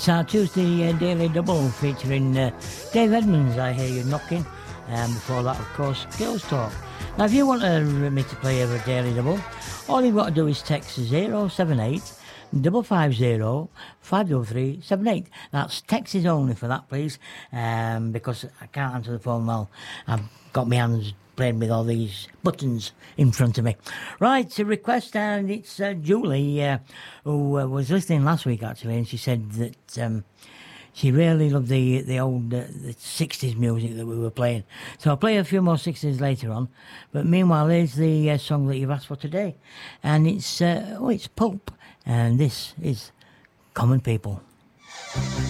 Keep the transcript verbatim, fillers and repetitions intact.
It's our Tuesday uh, Daily Double featuring uh, Dave Edmonds, I Hear You Knocking, and before that, of course, Girls Talk. Now, if you want uh, me to play a Daily Double, all you've got to do is text zero seven eight, five five zero, five zero three seven eight. That's texts only for that, please, um, because I can't answer the phone while I've got my hands playing with all these buttons in front of me. Right, a request, and it's uh, Julie, uh, who uh, was listening last week, actually, and she said that um, she really loved the the old uh, the sixties music that we were playing. So I'll play a few more sixties later on. But meanwhile, here's the uh, song that you've asked for today. And it's, uh, oh, it's Pulp. And this is Common People.